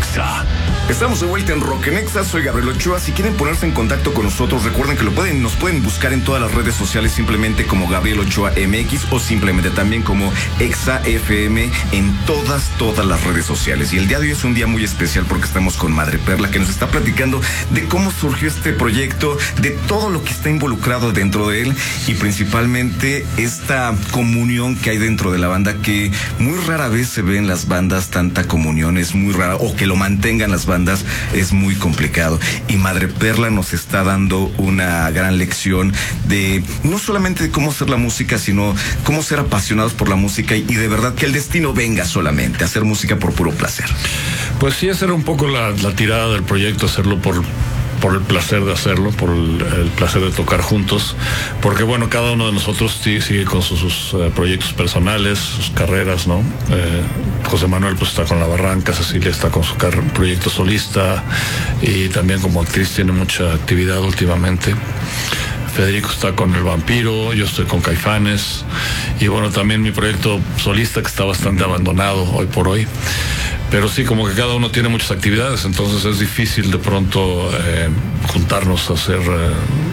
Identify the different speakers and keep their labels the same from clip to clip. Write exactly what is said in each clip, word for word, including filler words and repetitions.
Speaker 1: Exa. Estamos de vuelta en Rock en Exa, soy Gabriel Ochoa. Si quieren ponerse en contacto con nosotros, recuerden que lo pueden, nos pueden buscar en todas las redes sociales simplemente como Gabriel Ochoa M X o simplemente también como Exa F M en todas, todas las redes sociales. Y el día de hoy es un día muy especial porque estamos con Madre Perla, que nos está platicando de cómo surgió este proyecto, de todo lo que está involucrado dentro de él y principalmente esta comunión que hay dentro de la banda, que muy rara vez se ve en las bandas tanta comunión, es muy rara, o que lo mantengan las bandas es muy complicado. Y Madre Perla nos está dando una gran lección de no solamente de cómo hacer la música, sino cómo ser apasionados por la música y, y de verdad que el destino venga solamente a hacer música por puro placer.
Speaker 2: Pues sí, esa era un poco la, la tirada del proyecto, hacerlo por por el placer de hacerlo, por el, el placer de tocar juntos, porque bueno, cada uno de nosotros sigue, sigue con sus, sus uh, proyectos personales, sus carreras, ¿no? Eh, José Manuel pues está con La Barranca, Cecilia está con su proyecto solista y también como actriz tiene mucha actividad últimamente. Federico está con El Vampiro, yo estoy con Caifanes y bueno, también mi proyecto solista que está bastante abandonado hoy por hoy. Pero sí, como que cada uno tiene muchas actividades, entonces es difícil de pronto eh, juntarnos a hacer eh,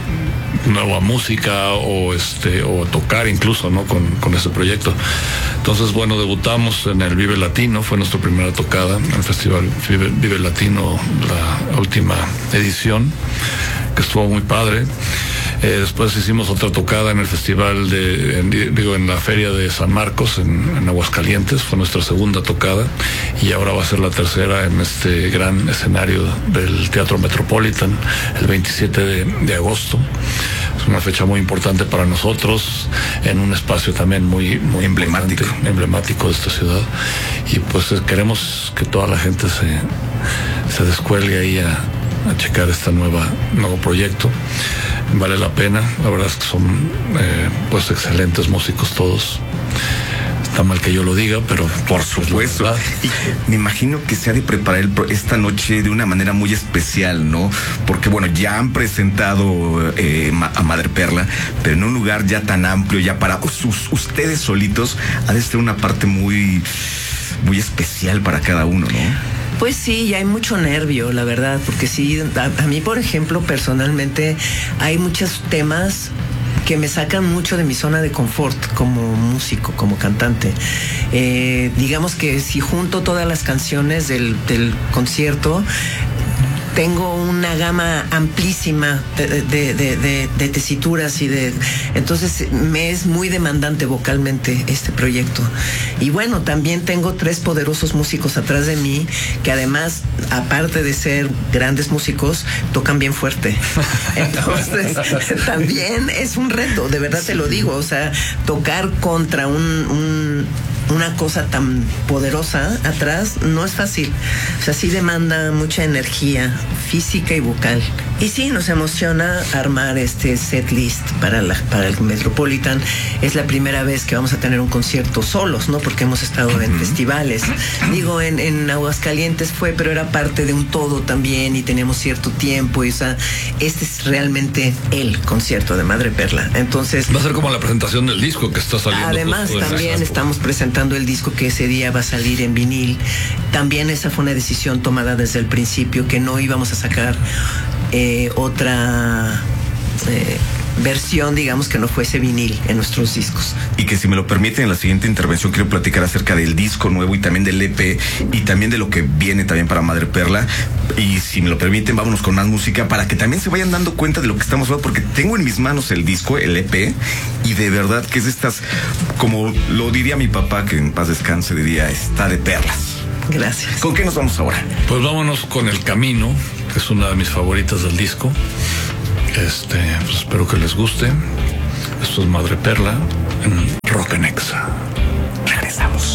Speaker 2: nueva música o este o tocar incluso, ¿no? Con, con ese proyecto. Entonces, bueno, debutamos en el Vive Latino, fue nuestra primera tocada en el Festival Vive, Vive Latino, la última edición, que estuvo muy padre. Eh, después hicimos otra tocada en el festival de, en, digo, en la feria de San Marcos, en, en Aguascalientes, fue nuestra segunda tocada, y ahora va a ser la tercera en este gran escenario del Teatro Metropolitan, el veintisiete de, de agosto. Es una fecha muy importante para nosotros, en un espacio también muy, muy emblemático, emblemático de esta ciudad, y pues queremos que toda la gente se, se descuelgue ahí a, a checar este nueva, nuevo proyecto. Vale la pena, la verdad es que son eh, pues excelentes músicos todos. Está mal que yo lo diga, pero
Speaker 1: por supuesto. Y me imagino que se ha de preparar el, esta noche de una manera muy especial, ¿no? Porque bueno, ya han presentado eh, a Madre Perla, pero en un lugar ya tan amplio, ya para sus, ustedes solitos, ha de ser una parte muy, muy especial para cada uno, ¿no?
Speaker 3: Pues sí, y hay mucho nervio, la verdad, porque sí, a, a mí, por ejemplo, personalmente, hay muchos temas que me sacan mucho de mi zona de confort como músico, como cantante. Eh, digamos que si junto todas las canciones del, del concierto, tengo una gama amplísima de, de, de, de, de tesituras y de... Entonces me es muy demandante vocalmente este proyecto. Y bueno, también tengo tres poderosos músicos atrás de mí que además, aparte de ser grandes músicos, tocan bien fuerte. Entonces también es un reto, de verdad te lo digo. O sea, tocar contra un... un una cosa tan poderosa atrás no es fácil. O sea, sí demanda mucha energía física y vocal. Y sí, nos emociona armar este set list para, la, para el Metropolitan. Es la primera vez que vamos a tener un concierto solos, ¿no? Porque hemos estado en uh-huh. festivales. Digo, en, en Aguascalientes fue, pero era parte de un todo también y teníamos cierto tiempo. Y, o sea, este es realmente el concierto de Madre Perla. Entonces...
Speaker 2: Va a ser como la presentación del disco que está saliendo.
Speaker 3: Además, también estamos presentando el disco que ese día va a salir en vinil. También esa fue una decisión tomada desde el principio, que no íbamos a sacar eh, otra eh, versión, digamos, que no fuese vinil en nuestros discos.
Speaker 1: Y que si me lo permiten, en la siguiente intervención quiero platicar acerca del disco nuevo y también del E P y también de lo que viene también para Madre Perla. Y si me lo permiten, vámonos con más música para que también se vayan dando cuenta de lo que estamos hablando, porque tengo en mis manos el disco, el E P, y de verdad que es de estas, como lo diría mi papá, que en paz descanse, diría, está de perlas.
Speaker 3: Gracias.
Speaker 1: ¿Con qué nos vamos ahora?
Speaker 2: Pues vámonos con El Camino, que es una de mis favoritas del disco. Este, pues espero que les guste. Esto es Madre Perla en Rock en Exa.
Speaker 1: Regresamos.